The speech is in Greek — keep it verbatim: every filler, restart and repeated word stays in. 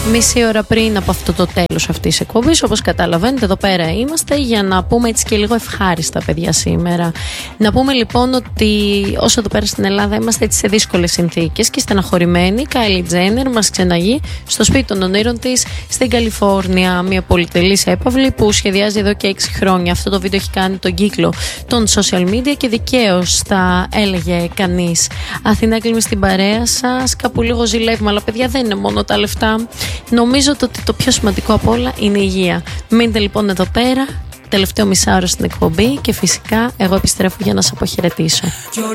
Μισή ώρα πριν από αυτό το τέλος αυτής της εκπομπής, όπως καταλαβαίνετε, εδώ πέρα είμαστε για να πούμε έτσι και λίγο ευχάριστα, παιδιά, σήμερα. Να πούμε λοιπόν ότι όσο εδώ πέρα στην Ελλάδα είμαστε έτσι σε δύσκολες συνθήκες και στεναχωρημένοι, η Κάιλι Τζένερ μας ξεναγεί στο σπίτι των ονείρων της στην Καλιφόρνια. Μια πολυτελής έπαυλη που σχεδιάζει εδώ και έξι χρόνια. Αυτό το βίντεο έχει κάνει τον κύκλο των social media και δικαίως θα έλεγε κανείς. Αθηνά, κλείνουμε στην παρέα σας. Κάπου λίγο ζηλεύουμε, αλλά παιδιά δεν είναι μόνο τα λεφτά. Νομίζω ότι το πιο σημαντικό από όλα είναι η υγεία. Μείνετε λοιπόν εδώ πέρα, τελευταίο μισάωρο στην εκπομπή και φυσικά εγώ επιστρέφω για να σας αποχαιρετήσω.